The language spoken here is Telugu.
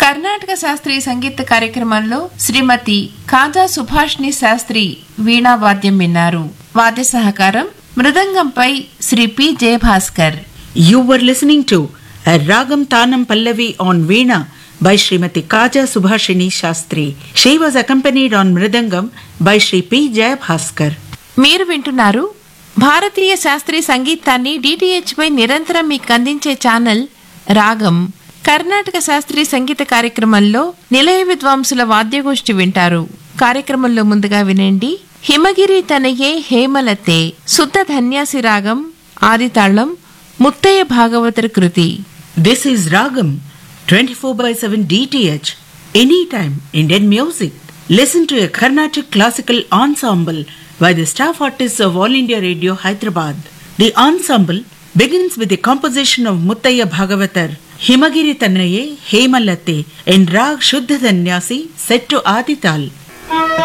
కర్ణాటక శాస్త్రీయ సంగీత కార్యక్రమంలో శ్రీమతి కాజా సుభాష్ని శాస్త్రి వీణా వాద్యం విన్నారు. వాద్య సహకారం మృదంగంపై Shri P Jayabhaskar. You were listening to a Ragam Tanam Pallavi on Veena by Srimati Kaja Subhashini Shastri. She was accompanied on Mridangam by Sri P. Jayabhaskar. మీరు వింటున్నారు భారతీయ శాస్త్రీయ సంగీతాన్ని DTH పై నిరంతరం మీకు అందించే ఛానల్ రాగం. కర్ణాటక శాస్త్రీయ సంగీత కార్యక్రమంలో నిలయ విద్వాంసుల వాద్యగోష్ఠి వింటారు. కార్యక్రమంలో ముందుగా వినండి హిమగిరి తనయే హేమలతే శుద్ధ ధన్యాసి రాగం ఆదితాళం ముత్తయ్య భాగవతర్ కృతి. This is Ragam 24/7 DTH. Anytime Indian music. Listen to a Carnatic classical ensemble by the staff artists of All India Radio Hyderabad. The ensemble begins with the composition of Muttaya Bhagavatar, Himagiri Tanaye Hemalate in Rag Shuddha Danyasi set to Adital.